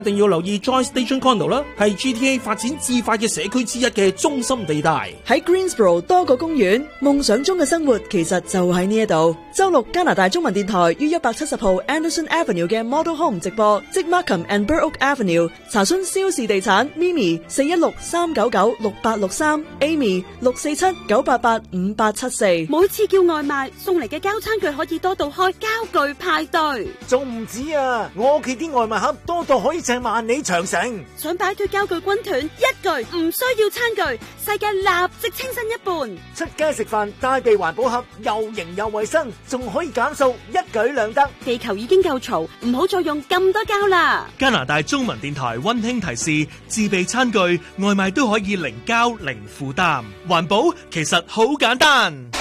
一定要留意 Joy Station Condo 啦，係 GTA 發展至快嘅社區之一嘅中心地帶。 喺 Greensboro 多個公園，夢想中嘅生活其實就喺呢一度。周六加拿大中文電台於170號 Anderson Avenue 嘅 Model Home 直播，即 Markham and Burrock Avenue。查詢蕭氏地產 Mimi 416-399-6863 Amy 647-988-5874。 每次叫外賣送嚟嘅膠餐具可以多到開膠具派對， 仲唔止啊！我屋企啲外賣盒多到可以掟萬里長城。 想擺脫膠具軍團，一句唔需要餐具，世界立即清新一半。 出街食飯帶備環保盒，又型又衛生，仲可以減數，一舉兩得。 地球已經夠嘈，唔好再用咁多膠啦。 加拿大中文電台溫馨提示：自備餐具外賣都可以零膠零負擔，環保其實好簡單。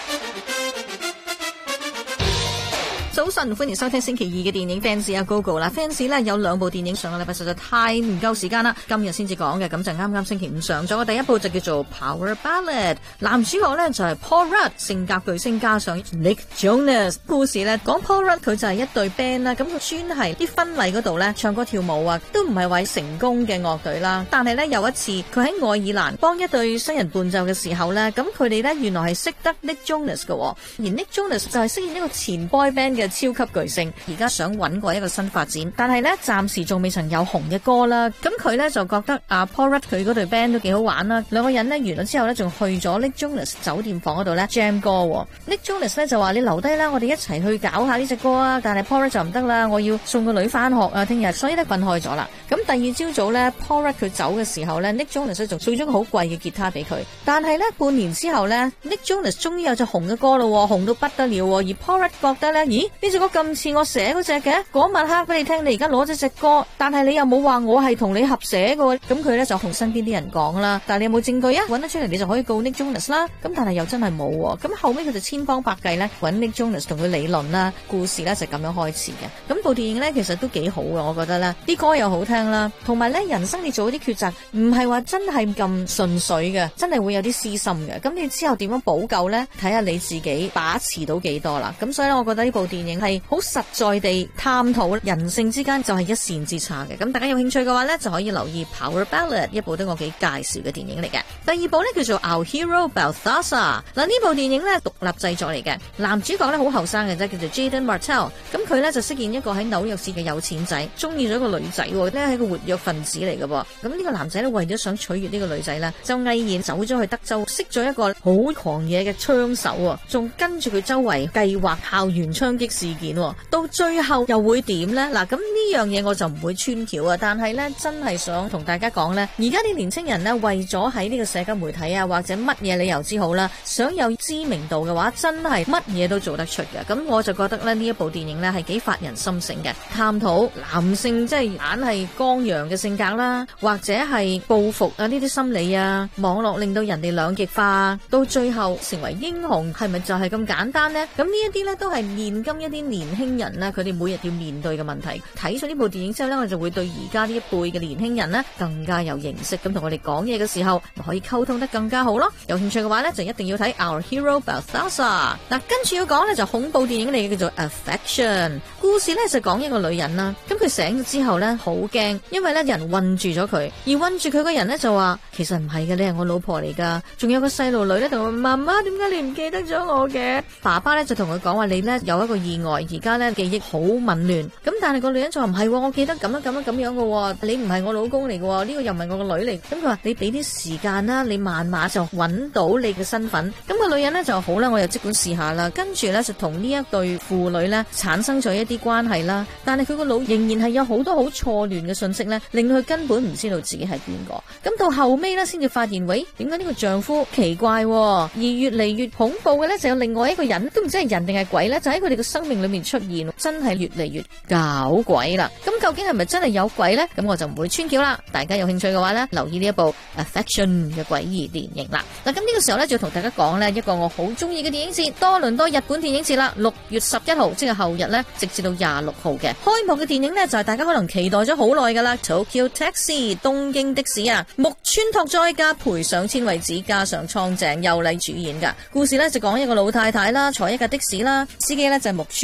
早晨，歡迎收聽星期二嘅電影 Fans 啊 Gogo 啦 ，Fans 咧有兩部電影上個禮拜實在太唔夠時間啦，今日先至講嘅，咁就啱啱星期五上咗嘅第一部就叫做 Power Ballad， 男主角咧就係 Paul Rudd， 性格巨星加上 Nick Jonas， 故事咧講 Paul Rudd 佢就係一隊 band 啦，咁佢專係啲婚禮嗰度咧唱歌跳舞啊，都唔係話成功嘅樂隊啦，但係咧有一次佢喺愛爾蘭幫一對新人伴奏嘅時候咧，咁佢哋咧原來係識得 Nick Jonas 嘅，而 Nick Jonas 就係飾演一個前 boy band 嘅超級巨星，而家想揾過一個新發展，但係咧暫時仲未曾有紅嘅歌啦。咁佢咧就覺得阿 Paul Rudd 佢嗰隊 band 都幾好玩啦。兩個人咧完咗之後咧，仲去咗 Nick Jonas 酒店房嗰度咧 jam 歌。Nick Jonas 咧就話：你留低啦，我哋一齊去搞下呢隻歌啊！但係 Paul Rudd 就唔得啦，我要送個女翻學啊，聽日，所以咧分開咗啦。咁第二朝早咧 Paul Rudd 佢走嘅時候咧 ，Nick Jonas 仲送咗個好貴嘅吉他俾佢。但係咧半年之後咧 ，Nick Jonas 終於有隻紅嘅歌咯，紅到不得了。而 Paul Rudd 覺得咧，咦呢隻歌咁似我寫嗰隻嘅，嗰晚黑俾你聽，你而家攞咗隻歌，但係你又冇話我係同你合寫嘅，咁佢咧就同身邊啲人講啦。但係你有冇證據啊？搵得出嚟你就可以告 Nick Jonas 啦。咁但係又真係冇，咁後尾佢就千方百計咧搵 Nick Jonas 同佢理論啦。故事咧就咁樣開始嘅。咁部電影咧其實都幾好嘅，我覺得咧啲歌又好聽啦，同埋咧人生你做啲抉擇唔係話真係咁順水嘅，真係會有啲私心嘅。咁你之後點樣補救咧？睇下你自己把持到幾多啦。咁所以咧，我覺得呢部電影係好實在地探討人性之間就係一線之差嘅。咁大家有興趣嘅話呢，就可以留意 Power Ballad， 一部都我幾介紹嘅電影嚟嘅。第二部呢，叫做 Our Hero Balthazar。嗱，呢部電影呢，獨立製作嚟嘅，男主角呢，好後生嘅啫，叫做 Jaden Martell。咁佢呢，就飾演一個喺紐約市嘅有錢仔，中意咗一個女仔，呢係一個活躍分子嚟嘅噃。咁呢個男仔呢，為咗想取悅呢個女仔呢，就毅然走咗去德州，識咗一個好狂野嘅槍手，仲跟住佢周圍計劃校園槍擊事件。到最後又會點呢？嗱，咁呢樣嘢我就唔會穿橋啊，但係呢，真係想同大家講呢，而家啲年青人呢，為咗喺呢個社交媒體啊，或者乜嘢理由之好啦，想有知名度嘅話，真係乜嘢都做得出嘅。咁我就覺得呢一部電影呢，係幾發人深省嘅，探討男性即係硬係剛陽嘅性格啦，或者係報復啊呢啲心理啊，網絡令到人哋兩極化，到最後成為英雄，係咪就係咁簡單呢？咁呢一啲呢，都係現今一啲年輕人呢，佢哋每日要面對嘅問題。睇咗呢部電影之後呢，我就會對而家呢一輩嘅年輕人呢更加有認識，咁同我哋講嘢嘅時候，咪可以溝通得更加好咯。有興趣嘅話呢，就一定要睇 Our Hero Balthazar。嗱，跟住要講呢，就恐怖電影嚟嘅，叫做 Affection。故事呢，就講一個女人啦，咁佢醒咗之後呢，好驚，因為呢人困住咗佢，而困住佢嗰人呢，就話其實唔係嘅，你係我老婆嚟噶，仲有個細路女呢，同佢媽媽，點解你唔記得咗我嘅？爸爸呢，就同佢講話，你呢有一個意外，而家呢記憶好紊亂。咁但係個女人就話唔係，我記得咁樣嘅，你唔係我老公嚟嘅，呢個又唔係我個女嚟。咁佢話你俾啲時間啦，你慢慢就揾到你嘅身份。咁個女人呢就好啦，我又即管試下啦。跟住呢，就同呢一對父女呢產生咗一啲關係啦。但係佢個腦仍然係有好多好錯亂嘅信息呢，令到佢根本唔知道自己係邊個。咁到後尾呢，先至發現，喂，點解呢個丈夫奇怪？而越嚟越恐怖嘅呢，就有另外一個人，都唔知係人定係鬼呢，就喺佢哋嘅生命裏面出現，真係越嚟越搞鬼啦。咁究竟係咪真係有鬼呢？咁我就唔會穿橋啦。大家有興趣嘅話呢，留意呢一部 Affection 嘅詭異電影啦。嗱，咁呢個時候呢，就要同大家講呢一個我好中意嘅電影節——多倫多日本電影節啦。6月11號，即係後日呢，直至到26號嘅開幕嘅電影呢，就係大家可能期待咗好耐噶啦。Tokyo Taxi 東京的士啊，木村拓哉加賠上千惠子加上蒼井優麗主演噶。故事呢，就講一個老太太啦，坐一架的士啦，司機呢，就係木村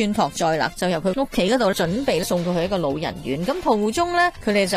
托載勒就由佢屋企嗰度準備送到去一個老人院。咁途中呢，佢哋就